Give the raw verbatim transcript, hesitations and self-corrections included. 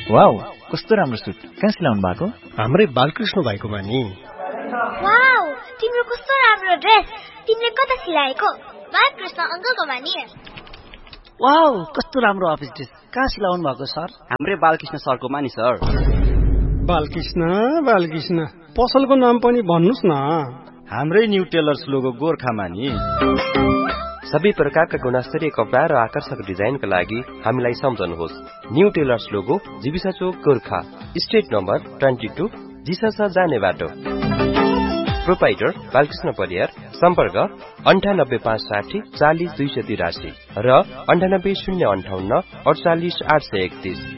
Wow, कस्तो राम्रो suit. कहाँ सिलाउनु भएको? हाम्रै बालकृष्ण भाइकोमा नि। वाउ, तिम्रो कस्तो राम्रो ड्रेस। तिमीले कता सिलाएको? बालकृष्ण अंकलकोमा नि। वाउ, कस्तो राम्रो अफिस ड्रेस। कहाँ सिलाउनु भएको सर? हाम्रै बालकृष्ण सरकोमा नि सर। बालकृष्ण बालकृष्ण पसलको नाम पनि भन्नुस् न। हाम्रै न्यू टेलर्स लोगो गोर्खामा नि। सबै प्रकारका गुणस्तरीय कपडा र आकर्षक डिजाइनका लागि हामीलाई सम्झनुहोस्। न्यू टेलर्स लोगो जीविसा चोक Gorkha, street number twenty two, जिसासा जाने बाटो। प्रोपाइटर बालकृष्ण परियार। सम्पर्क अन्ठानब्बे पाँच साठी चालिस दुई सय तिरासी र अन्ठानब्बे शून्य अन्ठाउन्न अडचालिस आठ सय एकतिस।